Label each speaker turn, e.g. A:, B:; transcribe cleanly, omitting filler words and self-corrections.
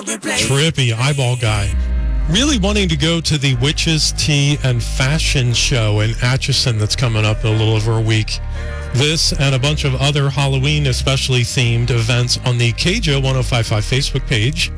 A: Trippy eyeball guy. Really wanting to go to the Witches, Tea, and Fashion Show in Atchison that's coming up in a little over a week. This and a bunch of other Halloween especially themed events on the KJO 1055 Facebook page.